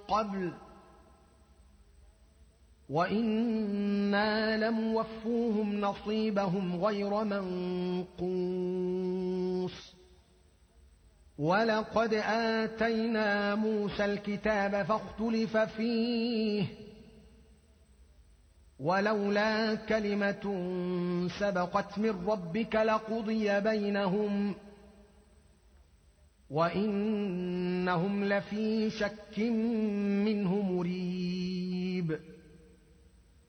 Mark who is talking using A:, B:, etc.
A: قبل وإنا لموفوهم نصيبهم غير منقوص ولقد آتينا موسى الكتاب فاختلف فيه ولولا كلمة سبقت من ربك لقضي بينهم وإنهم لفي شك منه مريب